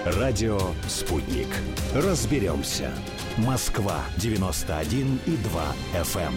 Радио «Спутник». Разберемся. Москва, 91,2 FM.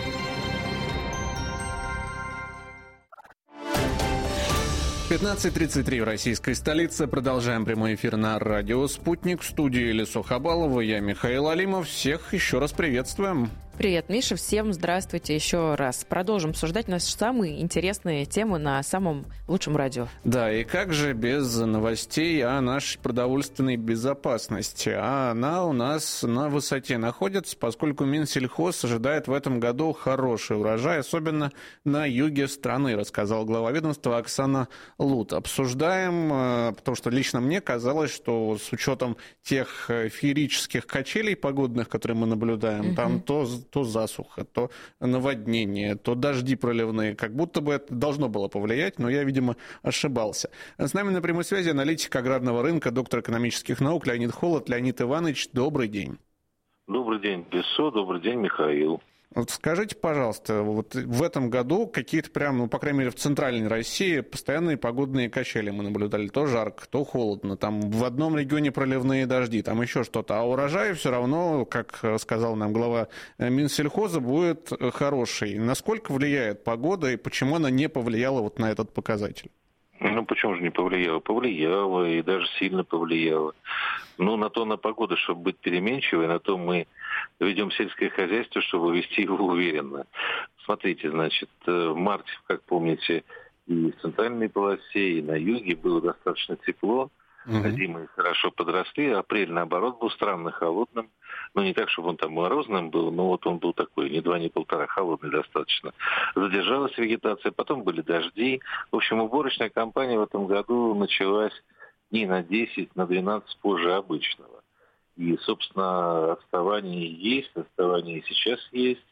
— 15:33 в российской столице. Продолжаем прямой эфир на радио «Спутник». В студии Лесо Хабалова, я Михаил Алимов. Всех еще раз приветствуем. Привет, Миша, всем здравствуйте еще раз. Продолжим обсуждать наши самые интересные темы на самом лучшем радио. Да, и как же без новостей о нашей продовольственной безопасности? А она у нас на высоте находится, поскольку Минсельхоз ожидает в этом году хороший урожай, особенно на юге страны, рассказал глава ведомства Оксана Лут. Обсуждаем, потому что лично мне казалось, что с учетом тех феерических качелей погодных, которые мы наблюдаем, там то засуха, то наводнение, то дожди проливные. Как будто бы это должно было повлиять, но я, видимо, ошибался. С нами на прямой связи аналитик аграрного рынка, доктор экономических наук Леонид Холод. Леонид Иванович, добрый день. Добрый день, Лесо. Добрый день, Михаил. Вот скажите, пожалуйста, вот в этом году какие-то прям, ну, по крайней мере, в центральной России постоянные погодные качели мы наблюдали. То жарко, то холодно. Там в одном регионе проливные дожди, там еще что-то. А урожай все равно, как сказал нам глава Минсельхоза, будет хороший. Насколько влияет погода и почему она не повлияла вот на этот показатель? Ну, почему же не повлияло? Повлияло, и даже сильно повлияло. Ну, на то на погоду, чтобы быть переменчивой, на то мы ведем сельское хозяйство, чтобы вести его уверенно. Смотрите, значит, в марте, как помните, и в центральной полосе, и на юге было достаточно тепло. Зимы хорошо подросли, апрель, наоборот, был странно холодным. Ну, не так, чтобы он там морозным был, но вот он был такой, ни 2, ни 1,5, холодный достаточно. Задержалась вегетация, потом были дожди. В общем, уборочная кампания в этом году началась дней на 10, на 12 позже обычного. И, собственно, отставание есть, отставание и сейчас есть.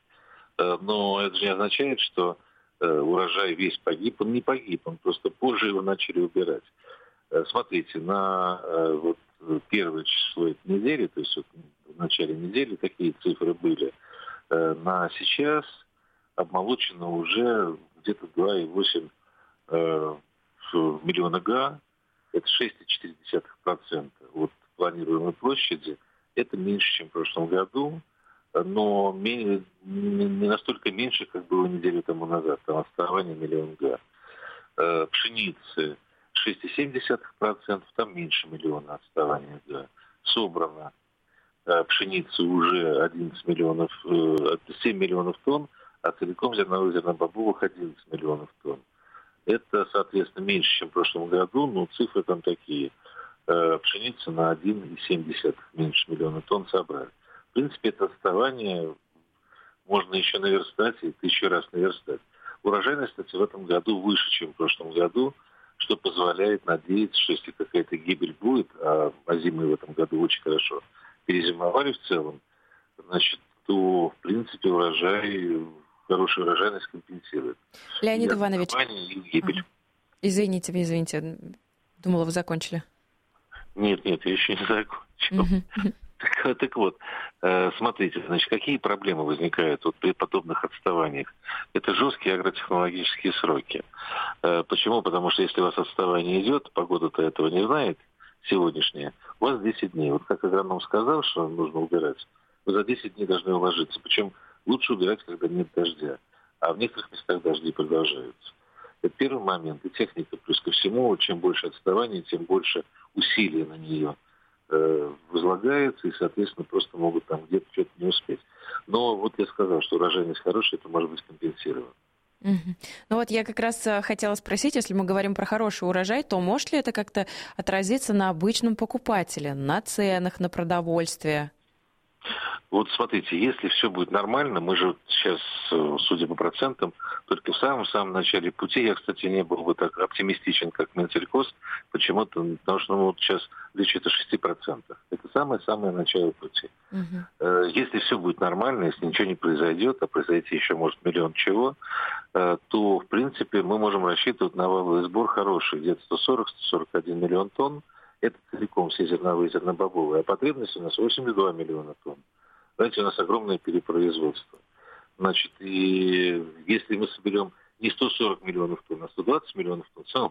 Но это же не означает, что урожай весь погиб. Он не погиб, он просто позже его начали убирать. Смотрите, на вот первое число этой недели, то есть вот в начале недели такие цифры были, на сейчас обмолочено уже где-то 2,8 миллиона га, это 6,4% от планируемой площади. Это меньше, чем в прошлом году, но не настолько меньше, как было неделю тому назад, там отставание миллион га. Пшеницы 6,7%, там меньше миллиона отставания, да. Собрано пшеницы уже 11 миллионов, 7 миллионов тонн, а целиком зерновых зернобобовых 11 миллионов тонн. Это, соответственно, меньше, чем в прошлом году, но цифры там такие. Пшеница на 1,7 меньше миллиона тонн собрали. В принципе, это отставание можно еще наверстать, и 1000 раз наверстать. Урожайность, кстати, в этом году выше, чем в прошлом году, что позволяет надеяться, что если какая-то гибель будет, а зимы в этом году очень хорошо перезимовали в целом, значит, то, в принципе, хорошая урожайность компенсирует. Леонид Иванович, и гибель. Извините, думала, вы закончили. Нет, я еще не закончил. Так вот, смотрите, значит, какие проблемы возникают вот при подобных отставаниях? Это жесткие агротехнологические сроки. Почему? Потому что если у вас отставание идет, погода-то этого не знает, сегодняшняя, у вас 10 дней. Вот как агроном сказал, что нужно убирать, вы за 10 дней должны уложиться. Причем лучше убирать, когда нет дождя. А в некоторых местах дожди продолжаются. Это первый момент. И техника, плюс ко всему, чем больше отставания, тем больше усилий на нее возлагается, и, соответственно, просто могут там где-то что-то не успеть. Но вот я сказал, что урожайность хорошая, это может быть компенсировано. Ну вот я как раз хотела спросить, если мы говорим про хороший урожай, то может ли это как-то отразиться на обычном покупателе, на ценах, на продовольствие? Вот смотрите, если все будет нормально, мы же сейчас, судя по процентам, только в самом начале пути, я, кстати, не был бы так оптимистичен, как Минсельхоз, почему-то, потому что вот сейчас речь идет о 6%. Это самое-самое начало пути. Если все будет нормально, если ничего не произойдет, а произойти еще может миллион чего, то, в принципе, мы можем рассчитывать на валовый сбор хороший, где-то 140-141 миллион тонн. Это целиком все зерновые, зернобобовые. А потребность у нас 82 миллиона тонн. Знаете, у нас огромное перепроизводство. Значит, и если мы соберем не 140 миллионов тонн, а 120 миллионов тонн,